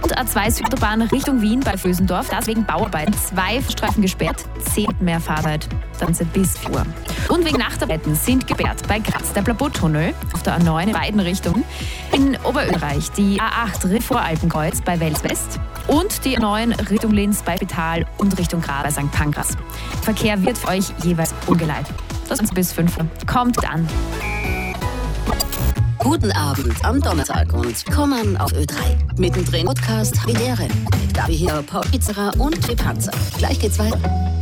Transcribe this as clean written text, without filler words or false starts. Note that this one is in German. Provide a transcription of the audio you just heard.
Und A2 Südautobahn Richtung Wien bei Vösendorf, das wegen Bauarbeiten 2 Streifen gesperrt, 10 mehr Fahrzeit, dann sind bis 4 Uhr. Und wegen Nachtarbeiten sind gesperrt bei Graz der Blabot-Tunnel auf der A9 in beiden Richtungen, in Oberösterreich die A8 Voralpenkreuz bei Wels West und die A9 Richtung Linz bei Spital und Richtung Graz bei St. Pankras. Verkehr wird für euch jeweils umgeleitet. Das ist bis 5 Uhr. Kommt an. Guten Abend am Donnerstag und kommen auf Ö3. Mittendrin Podcast Videre. Davi hier, Paul Pizzerer und Tripanzer. Gleich geht's weiter.